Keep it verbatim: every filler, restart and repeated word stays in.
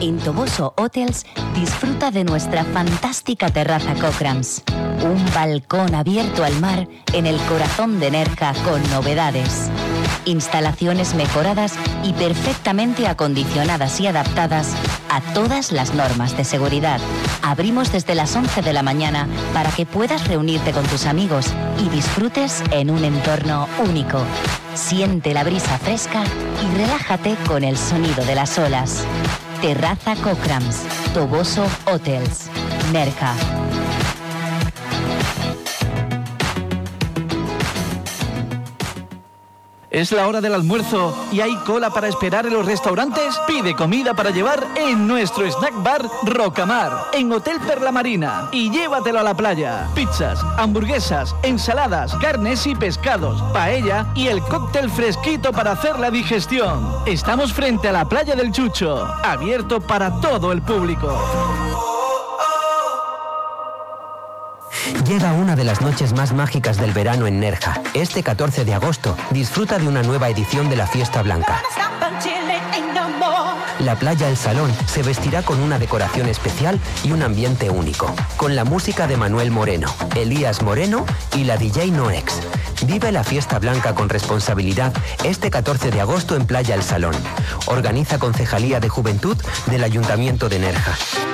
En Toboso Hotels disfruta de nuestra fantástica terraza Cochrams. Un balcón abierto al mar en el corazón de Nerja con novedades. Instalaciones mejoradas y perfectamente acondicionadas y adaptadas a todas las normas de seguridad. Abrimos desde las once de la mañana para que puedas reunirte con tus amigos y disfrutes en un entorno único. Siente la brisa fresca y relájate con el sonido de las olas. Terraza Cochrams, Toboso Hotels, Nerja. ¿Es la hora del almuerzo y hay cola para esperar en los restaurantes? Pide comida para llevar en nuestro snack bar Rocamar, en Hotel Perla Marina, y llévatelo a la playa. Pizzas, hamburguesas, ensaladas, carnes y pescados, paella y el cóctel fresquito para hacer la digestión. Estamos frente a la playa del Chucho, abierto para todo el público. Llega una de las noches más mágicas del verano en Nerja. Este catorce de agosto, disfruta de una nueva edición de la Fiesta Blanca. La playa El Salón se vestirá con una decoración especial y un ambiente único, con la música de Manuel Moreno, Elías Moreno y la D J Noex. Vive la Fiesta Blanca con responsabilidad este catorce de agosto en Playa El Salón. Organiza Concejalía de Juventud del Ayuntamiento de Nerja.